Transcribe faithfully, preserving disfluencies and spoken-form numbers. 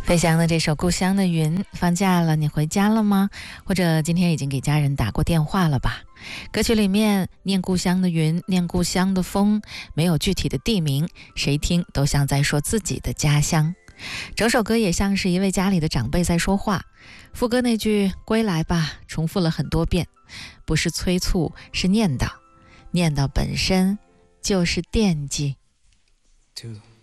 费翔的这首《故乡的云》，放假了你回家了吗？或者今天已经给家人打过电话了吧？歌曲里面念故乡的云，念故乡的风，没有具体的地名，谁听都像在说自己的家乡。整首歌也像是一位家里的长辈在说话。副歌那句归来吧重复了很多遍，不是催促，是念叨，念叨本身就是惦记。 Two